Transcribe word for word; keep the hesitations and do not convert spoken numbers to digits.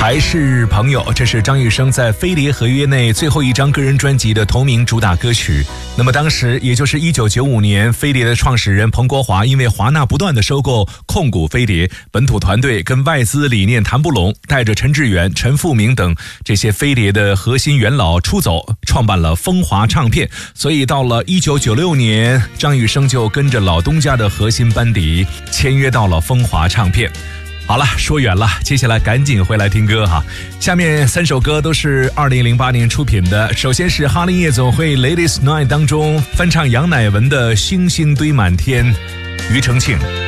还是朋友，这是张雨生在飞碟合约内最后一张个人专辑的同名主打歌曲。那么当时也就是一九九五年，飞碟的创始人彭国华因为华纳不断的收购控股飞碟，本土团队跟外资理念谈不拢，带着陈志远、陈复明等这些飞碟的核心元老出走，创办了风华唱片。所以到了一九九六年，张雨生就跟着老东家的核心班底签约到了风华唱片。好了，说远了，接下来赶紧回来听歌哈。下面三首歌都是二零零八年出品的，首先是哈林夜总会 Ladies Night 当中翻唱杨乃文的《星星堆满天》，庾澄庆。